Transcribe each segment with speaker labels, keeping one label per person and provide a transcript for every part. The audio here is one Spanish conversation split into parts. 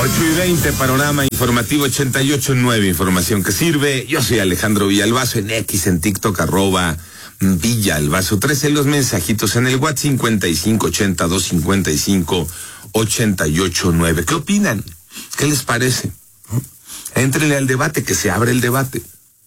Speaker 1: 8:20, panorama informativo 88.9, información que sirve. Yo soy Alejandro Villalbazo, en X, en TikTok, @Villalbazo. 13 los mensajitos en el WhatsApp 5580-255-889. ¿Qué opinan? ¿Qué les parece? Éntrenle al debate, que se abre el debate.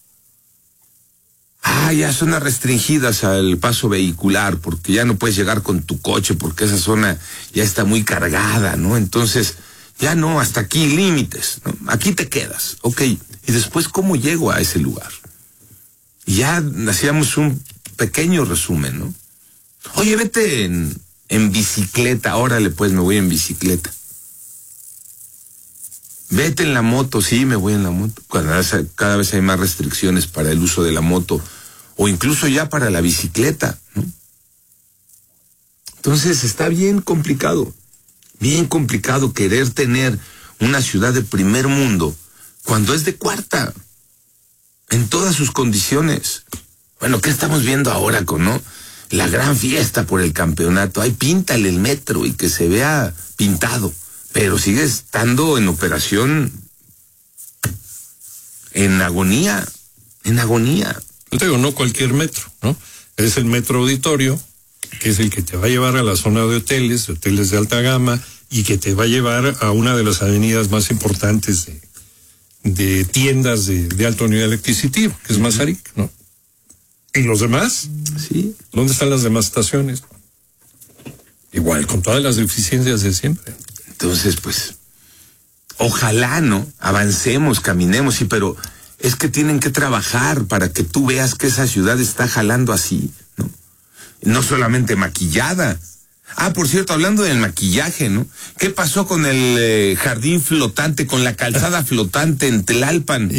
Speaker 1: Ya zonas restringidas al paso vehicular, porque ya no puedes llegar con tu coche, porque esa zona ya está muy cargada, ¿no? Entonces, ya no, hasta aquí límites, ¿no? Aquí te quedas, ok. Y después, ¿cómo llego a ese lugar? Y ya hacíamos un pequeño resumen, ¿no? Oye, vete en bicicleta, órale, pues me voy en bicicleta. Vete en la moto, sí, me voy en la moto. Cada vez hay más restricciones para el uso de la moto, o incluso ya para la bicicleta, ¿no? Entonces está bien complicado querer tener una ciudad de primer mundo cuando es de cuarta, en todas sus condiciones. Bueno, ¿qué estamos viendo ahora no? La gran fiesta por el campeonato. Ay, píntale el metro y que se vea pintado, pero sigue estando en operación en agonía.
Speaker 2: Yo te digo, no cualquier metro, ¿no? Es el metro auditorio, que es el que te va a llevar a la zona de hoteles de alta gama, y que te va a llevar a una de las avenidas más importantes de tiendas de alto nivel adquisitivo, que es Mazarik, ¿no? ¿Y los demás?
Speaker 1: Sí.
Speaker 2: ¿Dónde están las demás estaciones? Igual, con todas las deficiencias de siempre.
Speaker 1: Entonces, pues, ojalá, ¿no? Avancemos, caminemos, sí, pero es que tienen que trabajar para que tú veas que esa ciudad está jalando así, ¿no? No solamente maquillada. Por cierto, hablando del maquillaje, ¿no? ¿Qué pasó con el jardín flotante, con la calzada flotante en Tlalpan?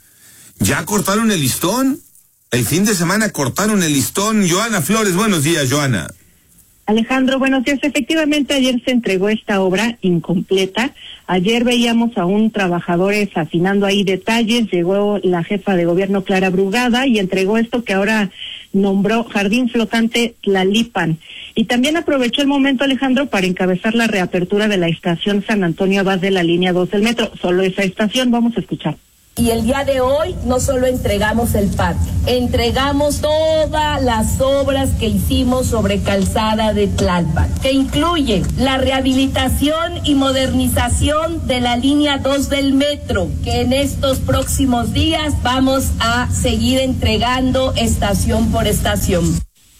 Speaker 1: Ya cortaron el listón. El fin de semana cortaron el listón. Joana Flores, buenos días, Joana.
Speaker 3: Alejandro, buenos días. Efectivamente, ayer se entregó esta obra incompleta. Ayer veíamos aún trabajadores afinando ahí detalles. Llegó la jefa de gobierno, Clara Brugada, y entregó esto que ahora nombró Jardín Flotante Tlalpan. Y también aprovechó el momento, Alejandro, para encabezar la reapertura de la estación San Antonio Abad de la línea 2 del metro. Solo esa estación, vamos a escuchar.
Speaker 4: Y el día de hoy no solo entregamos el parque, entregamos todas las obras que hicimos sobre calzada de Tlalpan, que incluye la rehabilitación y modernización de la línea 2 del metro, que en estos próximos días vamos a seguir entregando estación por estación.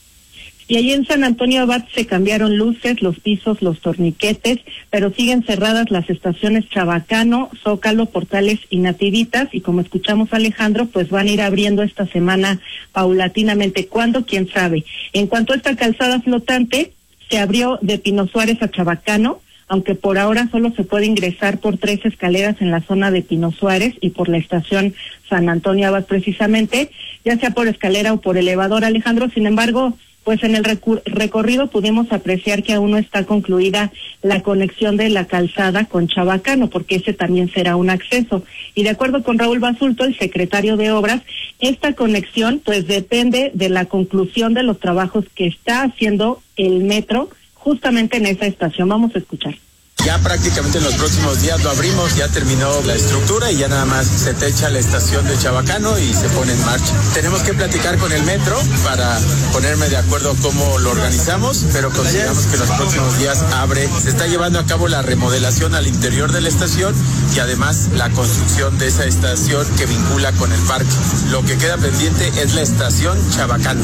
Speaker 3: Y allí en San Antonio Abad se cambiaron luces, los pisos, los torniquetes, pero siguen cerradas las estaciones Chabacano, Zócalo, Portales y Nativitas, y como escuchamos a Alejandro, pues van a ir abriendo esta semana paulatinamente. ¿Cuándo? ¿Quién sabe? En cuanto a esta calzada flotante, se abrió de Pino Suárez a Chabacano, aunque por ahora solo se puede ingresar por 3 escaleras en la zona de Pino Suárez y por la estación San Antonio Abad precisamente, ya sea por escalera o por elevador, Alejandro. Sin embargo, pues en el recorrido pudimos apreciar que aún no está concluida la conexión de la calzada con Chabacano, porque ese también será un acceso. Y de acuerdo con Raúl Basulto, el secretario de Obras, esta conexión pues depende de la conclusión de los trabajos que está haciendo el metro justamente en esa estación. Vamos a escuchar.
Speaker 5: Ya prácticamente en los próximos días lo abrimos, ya terminó la estructura y ya nada más se techa la estación de Chabacano y se pone en marcha. Tenemos que platicar con el metro para ponerme de acuerdo cómo lo organizamos, pero consideramos que en los próximos días abre. Se está llevando a cabo la remodelación al interior de la estación y además la construcción de esa estación que vincula con el parque. Lo que queda pendiente es la estación Chabacano.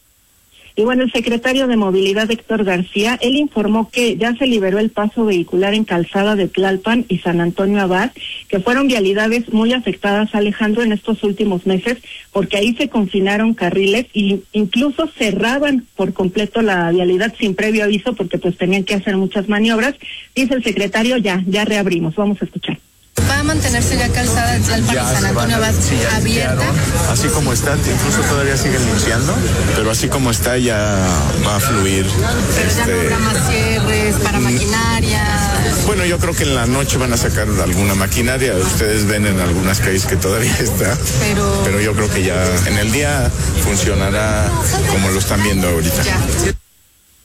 Speaker 3: Y bueno, el secretario de Movilidad, Héctor García, él informó que ya se liberó el paso vehicular en calzada de Tlalpan y San Antonio Abad, que fueron vialidades muy afectadas, Alejandro, en estos últimos meses, porque ahí se confinaron carriles e incluso cerraban por completo la vialidad sin previo aviso, porque pues tenían que hacer muchas maniobras. Dice el secretario, ya reabrimos. Vamos a escuchar.
Speaker 6: ¿Va a mantenerse ya calzada de Tlalpan y San Antonio Abad abierta?
Speaker 7: Así como está, incluso todavía siguen limpiando, pero así como está ya va a fluir.
Speaker 6: Pero ya no habrá más cierres para maquinaria.
Speaker 7: Bueno, yo creo que en la noche van a sacar alguna maquinaria. Ustedes ven en algunas calles que todavía está, pero yo creo que ya en el día funcionará como lo están viendo ahorita.
Speaker 6: Ya.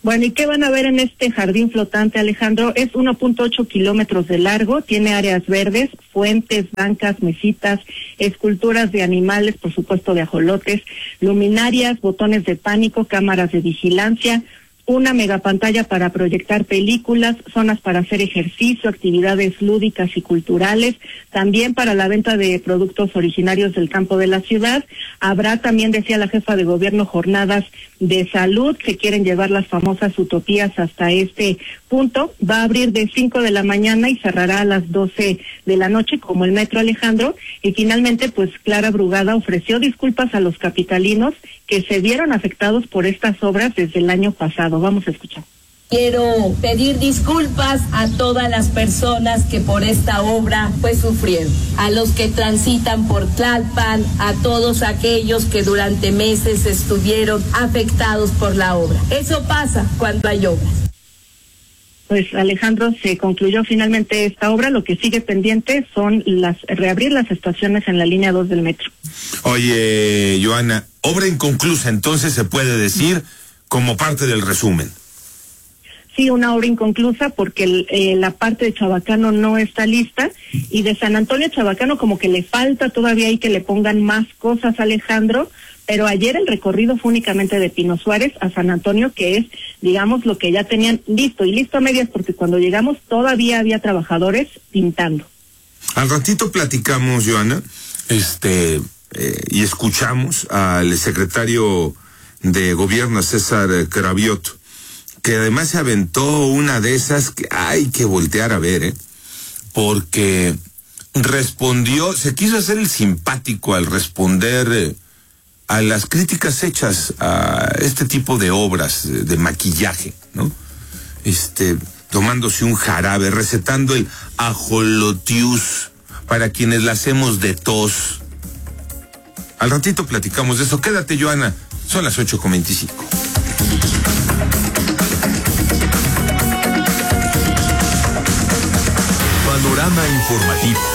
Speaker 3: Bueno, ¿y qué van a ver en este jardín flotante, Alejandro? Es 1.8 kilómetros de largo, tiene áreas verdes, fuentes, bancas, mesitas, esculturas de animales, por supuesto de ajolotes, luminarias, botones de pánico, cámaras de vigilancia, una megapantalla para proyectar películas, zonas para hacer ejercicio, actividades lúdicas y culturales, también para la venta de productos originarios del campo de la ciudad. Habrá también, decía la jefa de gobierno, jornadas de salud, que quieren llevar las famosas utopías hasta este punto. Va a abrir de 5 de la mañana y cerrará a las 12 de la noche, como el metro, Alejandro. Y finalmente, pues Clara Brugada ofreció disculpas a los capitalinos que se vieron afectados por estas obras desde el año pasado. Vamos a escuchar.
Speaker 4: Quiero pedir disculpas a todas las personas que por esta obra pues sufrieron, a los que transitan por Tlalpan, a todos aquellos que durante meses estuvieron afectados por la obra. Eso pasa cuando hay obras.
Speaker 3: Pues Alejandro, se concluyó finalmente esta obra. Lo que sigue pendiente son reabrir las estaciones en la línea 2 del metro.
Speaker 1: Oye, Joana, obra inconclusa, entonces se puede decir como parte del resumen.
Speaker 3: Sí, una obra inconclusa porque la parte de Chabacano no está lista, y de San Antonio a Chabacano como que le falta todavía ahí que le pongan más cosas, Alejandro, pero ayer el recorrido fue únicamente de Pino Suárez a San Antonio, que es, digamos, lo que ya tenían listo, y listo a medias, porque cuando llegamos todavía había trabajadores pintando.
Speaker 1: Al ratito platicamos, Joana, y escuchamos al secretario de Gobierno, César Cravioto, que además se aventó una de esas que hay que voltear a ver, porque se quiso hacer el simpático al responder a las críticas hechas a este tipo de obras de maquillaje, ¿no? Tomándose un jarabe, recetando el ajolotius para quienes la hacemos de tos. Al ratito platicamos de eso. Quédate, Joana. Son las 8:25.
Speaker 8: Panorama informativo.